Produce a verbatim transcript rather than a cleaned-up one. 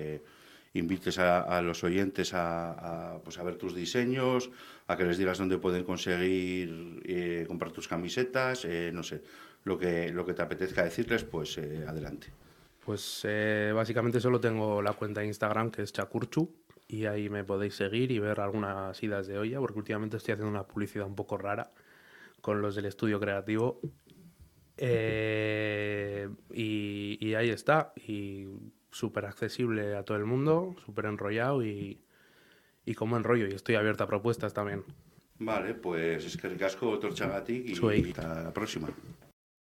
invites a, a los oyentes a, a, pues a ver tus diseños, a que les digas dónde pueden conseguir eh, comprar tus camisetas, eh, no sé, lo que, lo que te apetezca decirles, pues eh, adelante. Pues eh, básicamente solo tengo la cuenta de Instagram que es Chacurchu y ahí me podéis seguir y ver algunas idas de olla porque últimamente estoy haciendo una publicidad un poco rara con los del estudio creativo. Eh, y, y ahí está, y súper accesible a todo el mundo, súper enrollado y, y como enrollo, y estoy abierto a propuestas también. Vale, pues es que ricasco, Torchagatic, Zuei. y hasta la próxima.